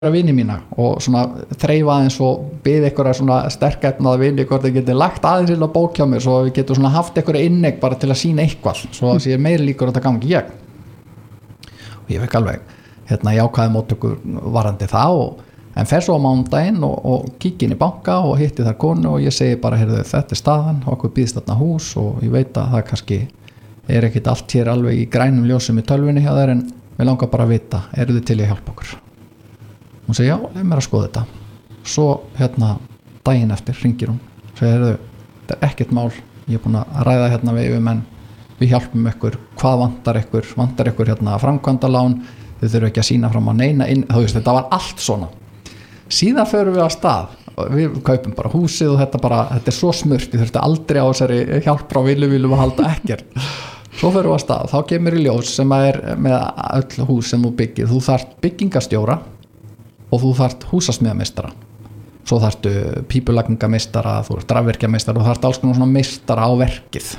vini mína og svona þreifa aðeins og byði einhverja svona sterkefnaða vini hvort þið getið lagt aðeins inn á bók hjá mér svo við getum svona haft einhverja inneign bara til að sína eitthvað svo að sé meiri líkur að það gangi gegn og ég fekk alveg jákvæði móttökur varandi það en fer svo á mánudaginn og kíkja inn í banka og hitti þar konu og ég segi bara heyrðu þetta staðan og okkur býðst þarna hús og ég veit að það kannski ekkit allt hér alveg í grænum ljósum í tölvunni hjá þér en við langar bara að vita eru þið til að hjálpa okkur hún segi já, leið mér að skoða þetta svo daginn eftir hringir hún segir þetta ekkert mál ég búin að ræða við yfirmenn við hjálpum ykkur, hvað vantar ykkur framkvæmdalán þið þurfum ekki að sína fram á neina inn þú veist, þetta var allt svona síðan förum við á stað við kaupum bara húsið og þetta er svo smurt ég þurfti aldrei á þessari hjálp frá viljum að halda ekkert svo förum við á stað, þá kemur í ljós sem er með öll hús sem þú byggir þú þarft byggingastjóra og þú þarft húsasmíðameistara svo þarftu pípulagningameistara þú þarft rafvirkjameistara og þú þarft alls konar svona meistara á verkið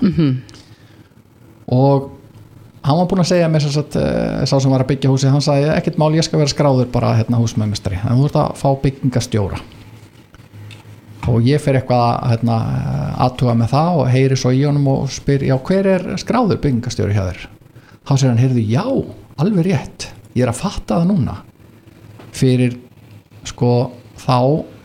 og hann var búinn að segja mér sá sem var að byggja húsið hann sagði ekkert mál ég skal vera skráður bara húsmíðameistari en þú þarft að fá byggingastjóra og ég fer eitthvað aðtuga með það og heyri svo í honum og spyr já hver er skráður byggingastjóri hjá þér þá segir hann heyrðu já alveg rétt ég að fatta það núna fyrir þá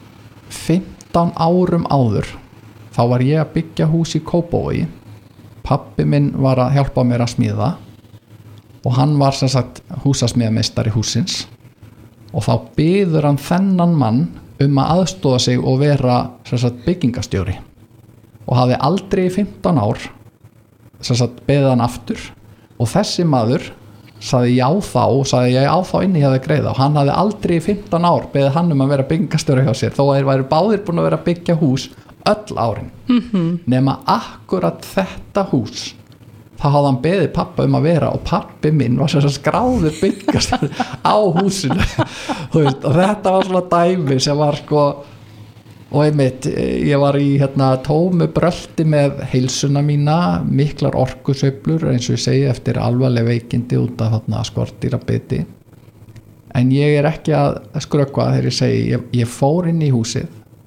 15 árum áður þá var ég að byggja hús í Kópavogi pabbi minn var að hjálpa mér að smíða og hann var sem sagt húsasmíðameistari húsins og þá biður hann þennan mann að aðstoða sig og vera sem sagt byggingastjóri og hafði aldrei í 15 ár sem sagt beðið hann aftur og þessi maður sagði já þá inni hjá þau greiða og hann hafði aldrei í 15 ár beðið hann að vera byggingastjóri hjá sér þó að þeir væru báðir búin að vera að byggja hús öll árin nema akkurat þetta hús þá hafði hann beðið pappa að vera og pappi minn var sem skráður byggingastjóri á húsinu þú veist, og þetta var svona dæmi sem var og einmitt ég var í tómu brölti með heilsuna mína miklar orkusveiflur eins og ég segi eftir alvarleg veikindi út af skordýrabiti en ég ekki að skrökkva þegar ég segi ég fór inn í húsið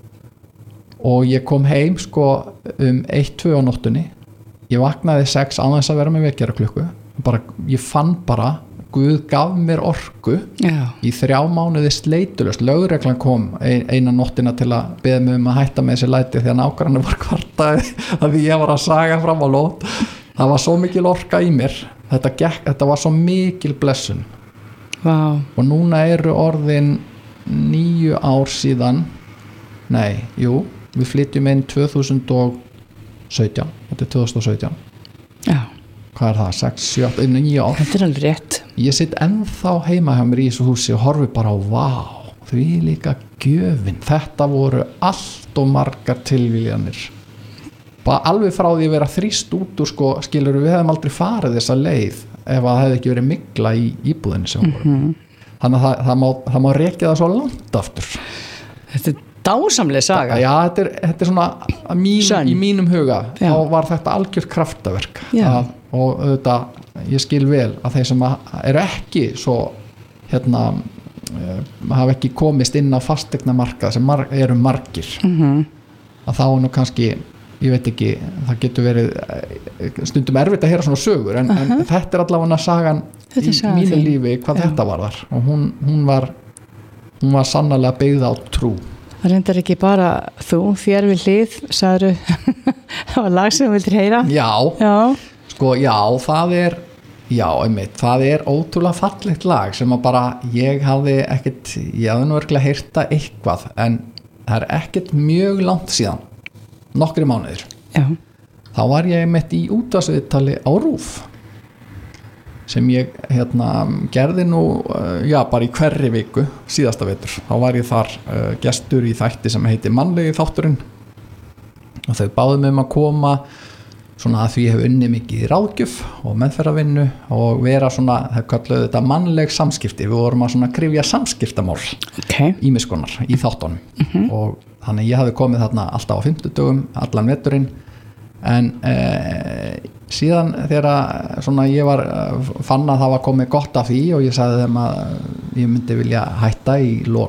og ég kom heim 1-2 á nóttunni ég vaknaði 6 án þess að vera með vekjaraklukku ég fann bara Guð gaf mér orku í 3 mánuði sleitulaust lögreglan kom eina nóttina til að beða mig að hætta með þessi læti því að nágrannar var kvartaði að ég var að saga fram á lót það var svo mikil orka í mér þetta var svo mikil blessun og núna eru orðin 9 ár síðan við flytjum inn 2017 þetta er 2017 hvað er það, 6, 7, 9 ár þetta er alveg rétt ég sitt ennþá heima hjá mér í þessu húsi og horfi bara á því líka gjöfin þetta voru allt og margar tilviljanir bara alveg frá því að vera þrýst út úr skilur við hefðum aldrei farið þessa leið ef það hefði ekki verið mygla í íbúðinni sem voru þannig að það má rekja það svo langt aftur þetta er dásamleg saga já, þetta er svona í mínum huga þá var þetta algjört kraftaverk og auðvitað ég skil vel að þeir sem eru ekki svo hafa ekki komist inn á fasteignamarkað sem eru margir að þá nú kannski ég veit ekki, það getur verið stundum erfitt að heyra svona sögur en þetta er allavega sagan í mínu lífi hvað þetta var þar og hún var sannarlega byggð á trú það reyndar ekki bara þú þér við hlið sagður það var lag sem þú vildir heyra það er ótrúlega fallegt lag sem að bara ég hafði nú örgulega heyrta eitthvað en það er ekkert mjög langt síðan nokkri mánuðir þá var ég einmitt í útvarpsviðtali á RÚV sem ég gerði nú bara í hverri viku síðasta vetur þá var ég þar gestur í þætti sem heitir Mannlegi þátturinn og þau báðu mig að koma svona að því ég hef unnið mikið í ráðgjöf og meðferðarvinnu og vera svona, það kölluðu þetta mannleg samskipti við vorum að svona krifja samskiptamál ýmiss konar í þáttunum og þannig ég hafi komið þarna alltaf á 50 dögum allan veturinn en síðan þegar svona ég fann að það var komið gott af því og ég sagði þeim að ég myndi vilja hætta í lok